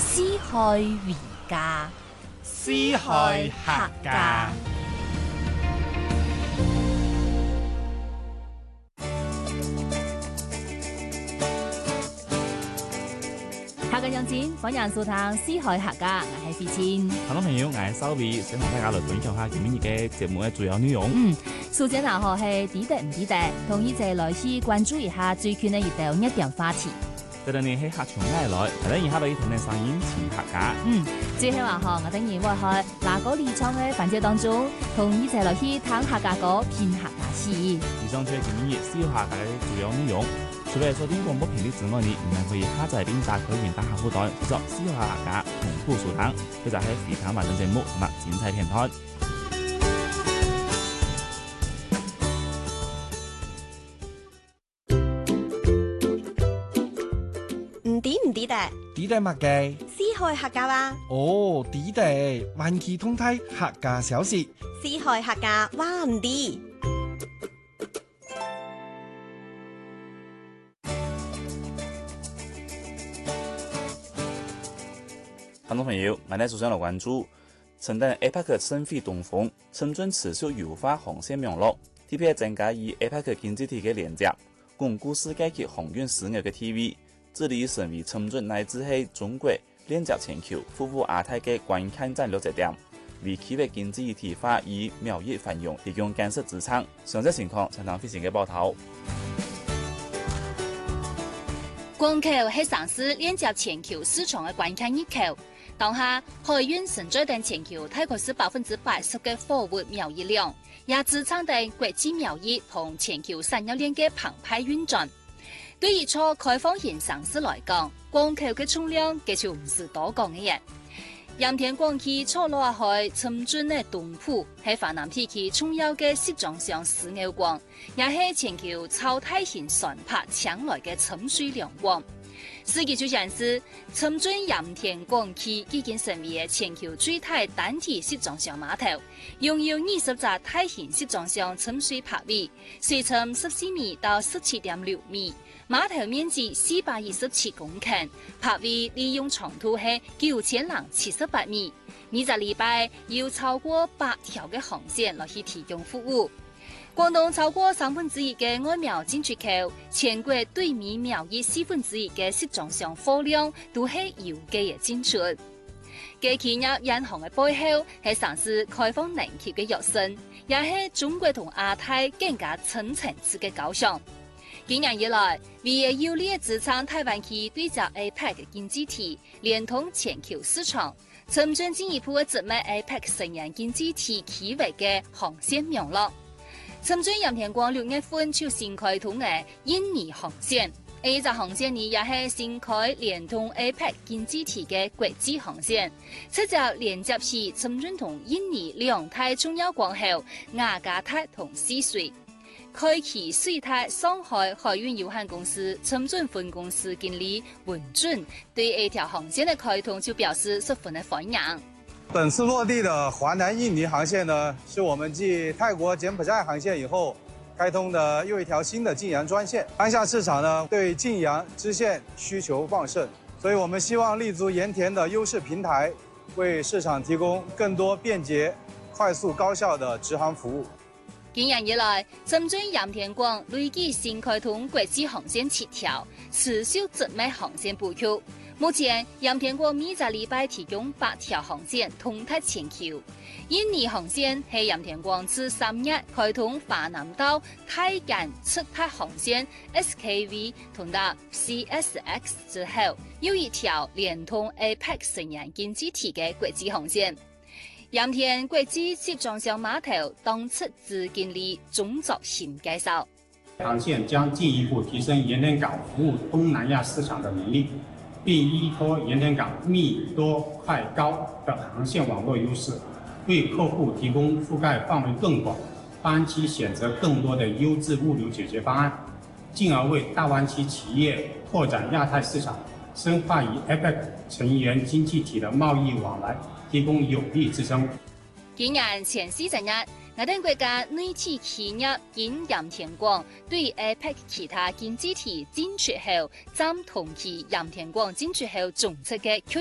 四海為家， 四海客家。 客家樣子，歡迎收聽《四海客家》，我係費千。 聽眾朋友，我係收尾，想同大家來分享下今日嘅節目嘅主要內容。 首先啊，嗬係抵得唔抵得，同意就來去關注一下最近嘅一條熱點話題。 第二呢係客場外來，第二以下俾同你聲音前客家。 最後話嗬，我等然會喺哪個理廠嘅環節當中，同意就來去聽客家歌、編客家詩。 以上就係今日四海客家嘅主要內容。除咗收聽廣播頻率之外，你仍然可以下載並打開原大客戶端，製作四海客家同步收聽，佢就係非常完整節目同埋精彩片段。 唔抵得？ 抵得乜嘅？ 四海客家話。 哦，抵得，環期通體客家小事。 四海客家話唔抵。 聽眾朋友，我哋首先來關注，承擔 APEC 盛會東風，深圳持續優化航線網絡，特別增加與 APEC 經濟體嘅連接，鞏固世界級航運事業嘅地位，致力成為深圳乃至係中國連接全球、服務亞太嘅關鍵戰略節點，為企業經濟一體化與貿易繁榮提供堅實支撐。詳細情況，請睇飛前嘅報道。 港口係城市連接全球市場嘅關鍵入口。當下海運承載定全球大概是80%嘅貨物貿易量，也支撐定國際貿易同全球產業鏈嘅澎湃運轉。對於初開放型城市來講，港口嘅重量嘅就唔是多講嘅嘢。鹽田港區坐落喺深圳嘅東浦，係華南地區重要嘅集裝箱樞紐港，也係全球超大型船舶搶來嘅沉水良港。世界就顯示，深圳鹽田港區已經成為全球最大單體集裝箱碼頭，擁有20隻大型集裝箱沉水泊位，水深14米到17.6米，碼頭面積427公頃，泊位利用長度係9078米。每個禮拜有超過8條嘅航線來去提供服務。廣東超過1/3嘅外貿進出口，全國對面貿易1/4嘅集裝箱貨量都係郵寄嘅進出。嘅企業銀行嘅背後係城市開放能力嘅躍升，也係中國同亞太更加深層次嘅交相。幾年以來，為了有力支撐台灣區對接 APEC 嘅經濟體，連通全球市場，深圳進一步植入 APEC 成員經濟體區域嘅航線網絡。深圳鹽田港6月份就新開通嘅印尼航線，呢隻航線呢也係新開連通 APEC 經濟體嘅國際航線，即係連接起深圳同印尼兩大重要港口雅加達同泗水。開啟水泰上海海運有限公司深圳分公司經理文俊對呢條航線嘅開通就表示十分的歡迎。 本次落地的華南印尼航線呢，是我們繼泰國柬埔寨航線以後開通的又一條新的晉陽專線。當下市場呢對晉陽支線需求旺盛，所以我們希望立足鹽田的優勢平台，為市場提供更多便捷、快速、高效的直航服務。 幾年以來，深圳鹽田港累計新開通國際航線7條，持續植入航線布局。目前，鹽田港每個禮拜提供8條航線通達全球。印尼航線係鹽田港自3月開通華南到泰柬直達航線 SKV 同達 CSX 之後，又一條連通 APEC 成員經濟體嘅國際航線。鹽田國際集裝箱碼頭當出資經理鍾作新介紹， 航線將進一步提升鹽田港服務東南亞市場的能力，並依託鹽田港密多快高的航線網絡優勢，為客戶提供覆蓋範圍更廣、班期選擇更多的優質物流解決方案，進而為大灣區企業拓展亞太市場、深化與 APEC 成員經濟體的貿易往來提供有力支撐。 今年前40日，我哋國家內地企業因鹽田港對 APEC 其他經濟體進出口佔同期鹽田港進出口總值嘅